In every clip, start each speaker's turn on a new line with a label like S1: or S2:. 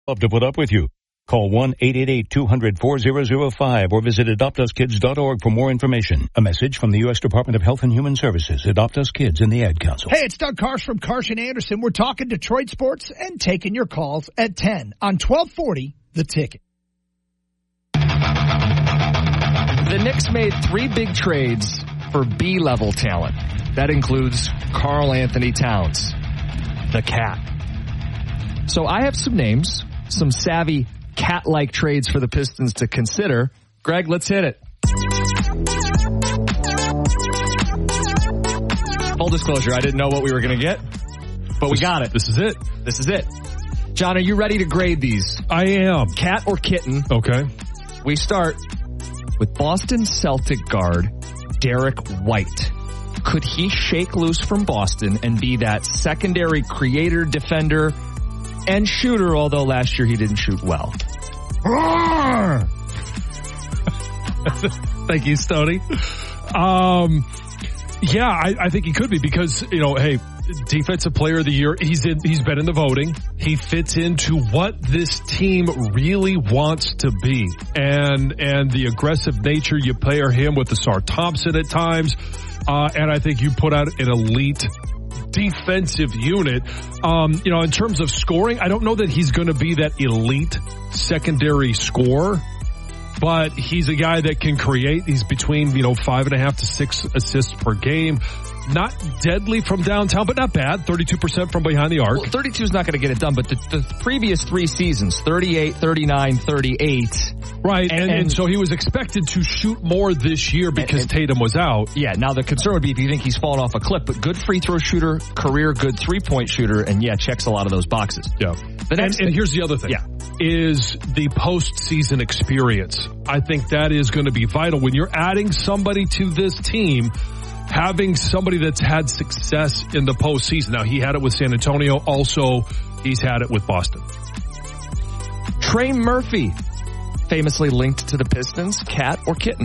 S1: Love to put up with you. Call 1-888-200-4005 or visit AdoptUsKids.org for more information. A message from the U.S. Department of Health and Human Services, Adopt Us Kids, and the Ad Council.
S2: Hey, it's Doug Karsh from Karsh & Anderson. We're talking Detroit sports and taking your calls at 10 on 1240 The Ticket.
S3: The Knicks made 3 big trades for B-level talent. That includes Karl Anthony Towns, the Cat. So I have some names, some savvy cat-like trades for the Pistons to consider. Greg, let's hit it. Full disclosure, I didn't know what we were going to get, but we got it.
S4: This is it.
S3: This is it. John, are you ready to grade these?
S4: I am.
S3: Cat or kitten?
S4: Okay.
S3: We start with Boston Celtic guard Derek White. Could he shake loose from Boston and be that secondary creator, defender, and shooter, although last year he didn't shoot well?
S4: Thank you, Stoney. Yeah, I think he could be because, hey, Defensive Player of the Year, he's been in the voting. He fits into what this team really wants to be. And the aggressive nature, you pair him with the Ausar Thompson at times. And I think you put out an elite defensive unit. In terms of scoring, I don't know that he's going to be that elite secondary scorer, but he's a guy that can create. He's between, 5.5 to 6 assists per game. Not deadly from downtown, but not bad. 32% from behind the arc.
S3: Well, 32 is not going to get it done, but the previous 3 seasons, 38, 39, 38.
S4: Right, and so he was expected to shoot more this year because Tatum was out.
S3: Yeah, now the concern would be if you think he's fallen off a cliff, but good free throw shooter, career good three-point shooter, and checks a lot of those boxes.
S4: Yeah. And here's the other thing.
S3: Yeah.
S4: Is the postseason experience. I think that is going to be vital. When you're adding somebody to this team, having somebody that's had success in the postseason. Now, he had it with San Antonio. Also, he's had it with Boston.
S3: Trey Murphy, famously linked to the Pistons, cat or kitten?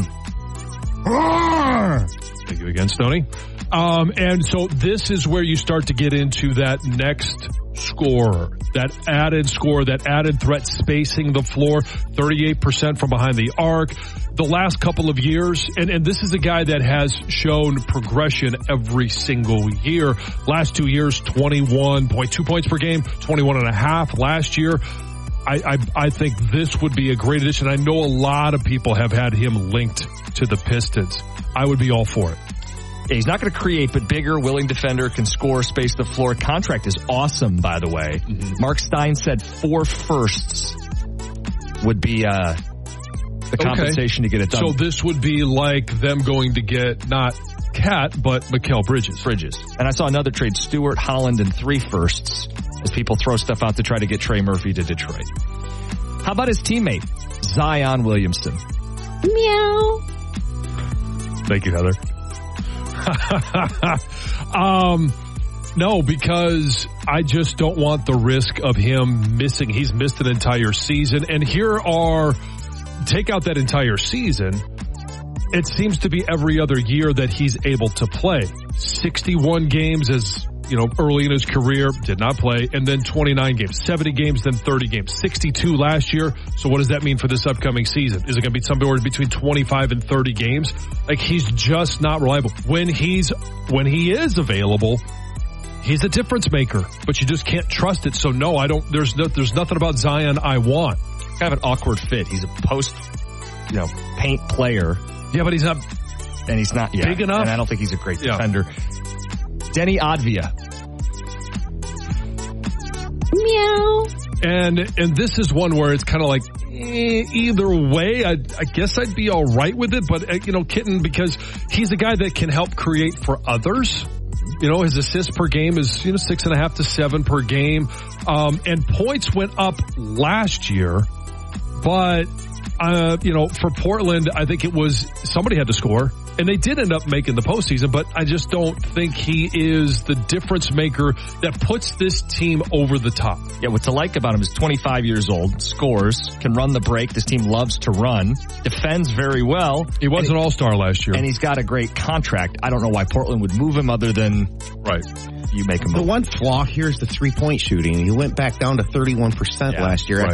S4: Thank you again, Stoney. And so this is where you start to get into that next scorer, that added score, that added threat, spacing the floor, 38% from behind the arc. The last couple of years, and this is a guy that has shown progression every single year. Last 2 years, 21.2 points per game, 21.5 last year. I think this would be a great addition. I know a lot of people have had him linked to the Pistons. I would be all for it.
S3: Yeah, he's not going to create, but bigger, willing defender, can score, space the floor. Contract is awesome, by the way. Mm-hmm. Mark Stein said 4 firsts would be the compensation to get it done.
S4: So this would be like them going to get not Cat, but Mikal Bridges.
S3: And I saw another trade, Stewart, Holland, and 3 firsts, as people throw stuff out to try to get Trey Murphy to Detroit. How about his teammate, Zion Williamson?
S5: Meow.
S4: Thank you, Heather. No, because I just don't want the risk of him missing. He's missed an entire season. And take out that entire season, it seems to be every other year that he's able to play. 61 games as, early in his career, did not play, and then 29 games, 70 games, then 30 games, 62 last year. So what does that mean for this upcoming season? Is it going to be somewhere between 25 and 30 games? Like, he's just not reliable. When he is available, he's a difference maker, but you just can't trust it. So no, I don't, there's nothing about Zion I want.
S3: Kind of an awkward fit. He's a post, paint player.
S4: Yeah, but he's not
S3: big
S4: enough.
S3: And I don't think he's a great defender. Denny Advia.
S5: Meow.
S4: And this is one where it's kind of like, either way, I guess I'd be all right with it. But, Kitten, because he's a guy that can help create for others. His assists per game is, 6.5 to 7 per game. And points went up last year. But, for Portland, I think it was somebody had to score. And they did end up making the postseason, but I just don't think he is the difference maker that puts this team over the top.
S3: Yeah, what to like about him is 25 years old, scores, can run the break. This team loves to run, defends very well.
S4: He was an all-star last year.
S3: And he's got a great contract. I don't know why Portland would move him other than...
S4: Right.
S3: you make a move.
S6: The one flaw here is the 3-point shooting. He went back down to 31% last year.
S4: Right.